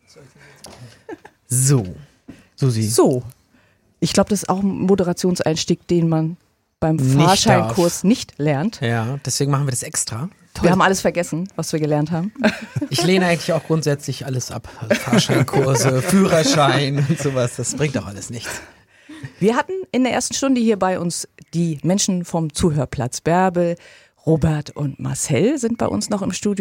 So, Susi. So, ich glaube, das ist auch ein Moderationseinstieg, den man beim Fahrscheinkurs nicht lernt. Ja, deswegen machen wir das extra. Toll. Wir haben alles vergessen, was wir gelernt haben. Ich lehne eigentlich auch grundsätzlich alles ab. Fahrscheinkurse, Führerschein und sowas, das bringt auch alles nichts. Wir hatten in der ersten Stunde hier bei uns die Menschen vom Zuhörplatz. Bärbel, Robert und Marcel sind bei uns noch im Studio.